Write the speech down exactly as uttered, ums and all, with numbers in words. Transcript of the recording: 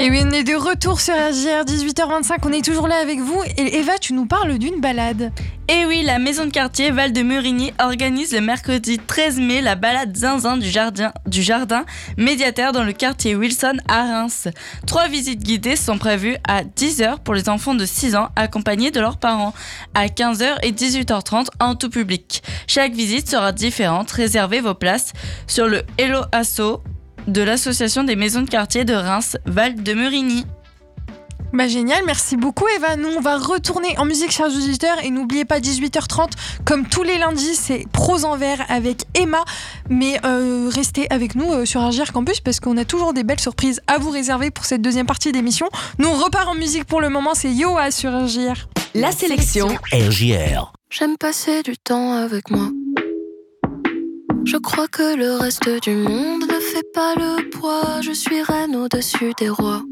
Et oui, on est de retour sur R J R, dix-huit heures vingt-cinq, on est toujours là avec vous. Et Eva, tu nous parles d'une balade. Et oui, la maison de quartier Val de Murigny organise le mercredi treize mai la balade zinzin du jardin, du jardin médiataire dans le quartier Wilson à Reims. Trois visites guidées sont prévues à dix heures pour les enfants de six ans accompagnés de leurs parents, à quinze heures et dix-huit heures trente en tout public. Chaque visite sera différente, réservez vos places sur le Hello Asso de l'association des maisons de quartier de Reims Val de Murigny. Bah génial, merci beaucoup Eva. Nous on va retourner en musique, chers auditeurs, et n'oubliez pas dix-huit heures trente, comme tous les lundis, c'est Prose en Verre avec Emma. Mais euh, restez avec nous euh, sur R J R Campus parce qu'on a toujours des belles surprises à vous réserver pour cette deuxième partie d'émission. Nous on repart en musique pour le moment, c'est Yoa sur R J R. La sélection R J R. J'aime passer du temps avec moi. Je crois que le reste du monde ne fait pas le poids. Je suis reine au-dessus des rois.